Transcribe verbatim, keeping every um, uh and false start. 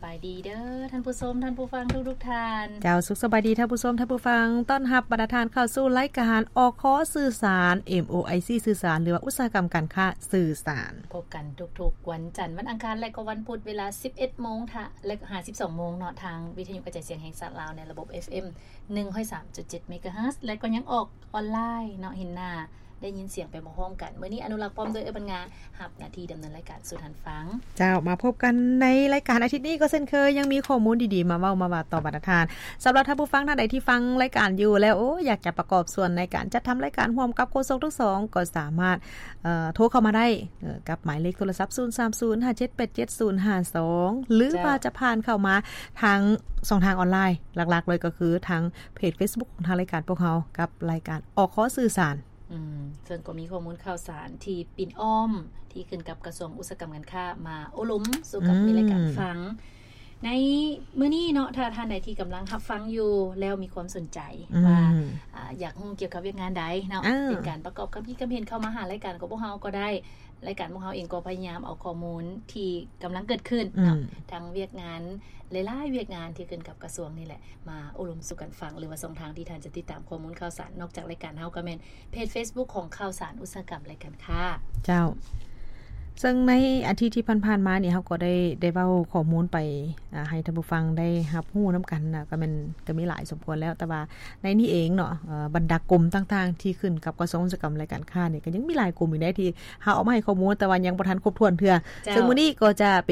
บายดีเด้อท่านผู้ชมท่านผู้ฟังทุกๆท่านเจ้าสุขสบายดีท่านผู้ชมท่านผู้ฟังต้อนรับบรรดาทานเข้าสู่รายการอคสื่อสาร เอ็ม โอ ไอ ซี สื่อสารหรือว่าอุตสาหกรรมการค้าสื่อสารพบกันทุกๆวันจันทร์วันอังคารและก็วันพุธเวลา สิบเอ็ด โมงค่ะและห้าสิบสองโมงเนาะทางวิทยุกระจายเสียงแห่งชาติลาวในระบบ เอฟ เอ็ม หนึ่งร้อยสามจุดเจ็ด เมกะเฮิรตซ์และก็ยังออกออนไลน์เนาะเห็นหน้าได้ยินเสียงไปพร้อมกันมื้อนี้อนุรักษ์พร้อมโดยเอ้ปัญญารับหน้าที่ดำเนินรายการสู่ท่านฟังเจ้ามาพบกันในรายการอาทิตย์นี้ก็เช่นเคยยังมีข้อมูลดีๆมาเว้ามาว่าต่อบรรดาทานสำหรับท่านผู้ฟังท่านใดที่ฟังรายการอยู่แล้วโอ้อยากจะประกอบส่วนในการจัดทำรายการร่วมกับโฆษกทั้งสองก็สามารถเอ่อโทรเข้ามาได้เอ่อกับหมายเลขโทรศัพท์ศูนย์ สาม ศูนย์ ห้า เจ็ด แปด เจ็ด ศูนย์ ห้า สองหรือว่าจะผ่านเข้ามาทางช่องทางออนไลน์หลักๆเลยก็คือทางเพจ Facebook ของทางรายการพวกเรากับรายการอคสื่อสารอืมซึ่งก็มีข้อมูลข่าวสารที่ปิ่นอ้อมที่ขึ้นกับกระทรวงอุตสาหกรรมการค้ามาโอ้ล้มสู่กับมีรายการฟังในมื้อนี้เนาะถ้าท่านใดที่กำลังรับฟังอยู่แล้วมีความสนใจว่าอ่าอยากรู้เกี่ยวกับเวียกงานใดเนาะเป็นการประกอบกับที่กำเห็นเข้ามาหารายการของพวกเฮาก็ได้รายการพวกเฮาเองก็พยายามเอาข้อมูลที่กำลังเกิดขึ้นเนาะทางเวียกงานหลายๆเวียกงานที่ขึ้นกับกระทรวงนี่แหละมาอบรมสู่กันฟังหรือว่าช่องทางที่ท่านจะติดตามข้อมูลข่าวสารนอกจากรายการเฮาก็แม่นเพจ Facebook ของข่าวสารอุตสาหกรรมรายการค่ะเจ้าซึ่งในอาทิตย์ที่ผ่านๆมานี่เฮาก็ได้ได้เว้าข้อมูลไปอ่าให้ท่านผู้ฟังได้รับรู้นํากันน่ะก็แม่นก็มีหลายสมควรแล้วแต่ว่าในนี้เองเนาะเอ่อบรรดากรมต่างๆที่ขึ้นกับกระทรวงอุตสาหกรรมรายการค้านี่ก็ยังมีหลายกลุ่มอีกได้ที่เฮาเอามาให้ข้อมูลแต่ว่ายังบ่ทันครบถ้วนเทื่อซึ่งมื้อนี้ก็จะ